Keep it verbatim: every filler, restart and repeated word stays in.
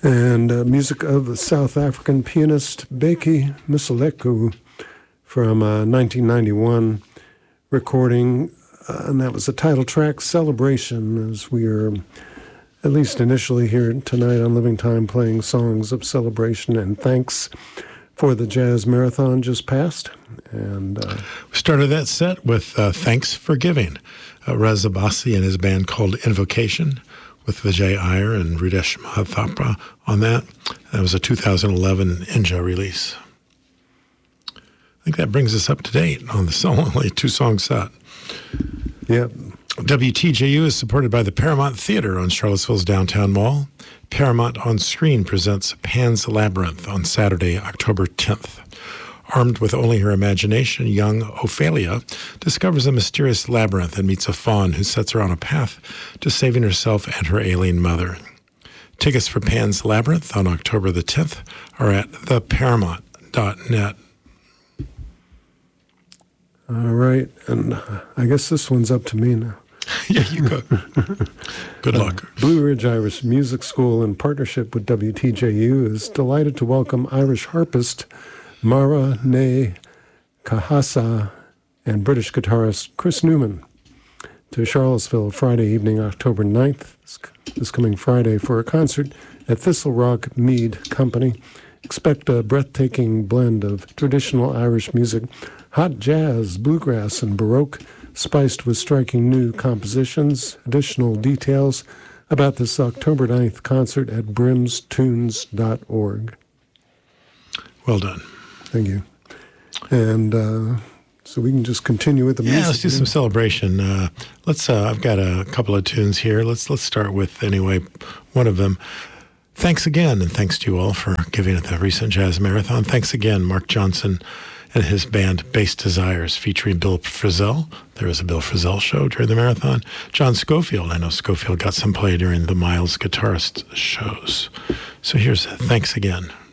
And uh, music of the South African pianist Bheki Mseleku from uh, nineteen ninety-one recording, uh, and that was the title track, Celebration, as we are, at least initially here tonight on Living Time, playing songs of celebration and thanks for the Jazz Marathon just passed. And uh, we started that set with uh, Thanks for Giving. Uh, Reza Bassi and his band called Invocation, with Vijay Iyer and Rudesh Mahathapra on that. That was a two thousand eleven Inja release. I think that brings us up to date on the song, only two-song set. Yep. W T J U is supported by the Paramount Theater on Charlottesville's downtown mall. Paramount On Screen presents Pan's Labyrinth on Saturday, October tenth. Armed with only her imagination, young Ophelia discovers a mysterious labyrinth and meets a faun who sets her on a path to saving herself and her ailing mother. Tickets for Pan's Labyrinth on October the tenth are at the paramount dot net. All right, and I guess this one's up to me now. Yeah, you go. Good luck. Uh, Blue Ridge Irish Music School, in partnership with W T J U, is delighted to welcome Irish harpist Mara Ne Kahasa and British guitarist Chris Newman to Charlottesville Friday evening, October ninth, this coming Friday, for a concert at Thistle Rock Mead Company. Expect a breathtaking blend of traditional Irish music, hot jazz, bluegrass, and Baroque, spiced with striking new compositions. Additional details about this October ninth concert at brims tunes dot org. Well done. Thank you. And uh, so we can just continue with the music. Yeah, let's do some celebration. Uh, let's. Uh, I've got a couple of tunes here. Let's let's start with, anyway, one of them. Thanks again, and thanks to you all for giving at the recent Jazz Marathon. Thanks again, Mark Johnson and his band Bass Desires, featuring Bill Frisell. There was a Bill Frisell show during the marathon. John Schofield. I know Schofield got some play during the Miles Guitarist shows. So here's Thanks Again.